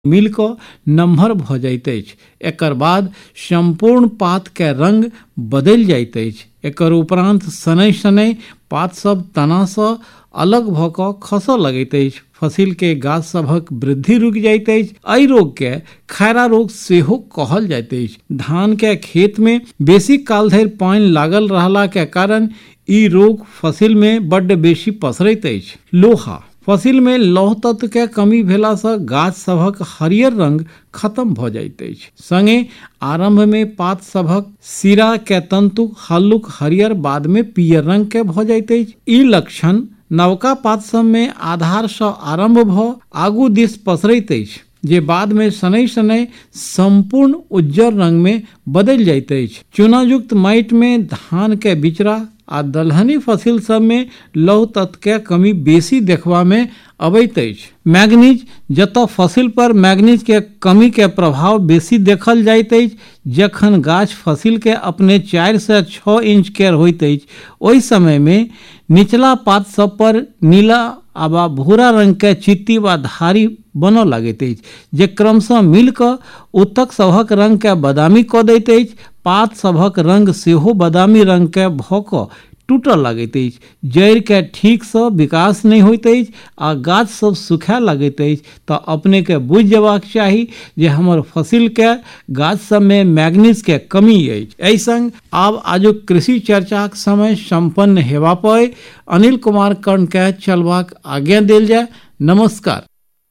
मिल कऽ नम्हर भऽ जाइत अछि। एकर बाद संपूर्ण पात के रंग बदलि जाइत अछि। एकर उपरांत शनैः शनैः पात सब तना सँ अलग भऽ कऽ खसऽ लगैत अछि। फसिल के गाछ सभक वृद्धि रुकि जाइत अछि। एहि रोग के खैरा रोग सेहो कहल जाइत अछि। धान के खेत में बेसी काल धरि पानि लागल रहला के कारण ई रोग फसिल में बड्ड बेसी पसरैत अछि। लोहा फसिल में लौह तत्व के कमी भेला सँ गाछ सभक हरियर रंग खत्म भऽ जाइत अछि। संगे आरंभ में पात सभक सिरा के तंतु हल्लुक हरियर, बाद में पीयर रंग के भऽ जाइत अछि। ई लक्षण नवका पात सब में आधार सँ आरंभ भऽ आगू दिस पसरैत अछि, जे बाद में शनैः शनैः संपूर्ण उज्जर रंग में बदलि जाइत अछि। चूनायुक्त माटि में धान के बिचड़ा आ दलहनी फसिल सब में लौह तत्व के कमी बेसी देखबा में अबैत अछि। मैग्नीज जतऽ फसिल पर मैग्नीज के कमी के प्रभाव बेसी देखल जाइत अछि। जखन गाछ फसिल के अपने 4 से 6 इंच के होइत अछि, ओहि समय में निचला पात सब पर नीला वा भूरा रंग के चित्ती वा धारी बनऽ लगैत अछि, जे क्रमशः मिल कऽ उत्तक सभक रंग के बादामी कऽ दैत अछि। पात सभक रंग सेहो बादामी रंग के भऽ कऽ टूटऽ लगैत अछि। जड़ि के ठीक सँ विकास नहि होइत अछि आ गाछ सब सुखाय लगैत अछि। तऽ अपने के बुझि जेबाक चाही जे हमर फसिल के गाछ सब में मैग्नीज के कमी अछि। एहि संग आब आजुक कृषि चर्चाक समय संपन्न हेबा पर अनिल कुमार कर्ण के चलबाक आज्ञा देल जाय। नमस्कार।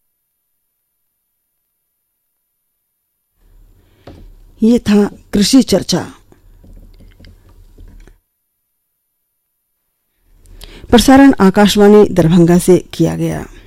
ये था कृषि चर्चा। प्रसारण आकाशवाणी दरभंगा से किया गया।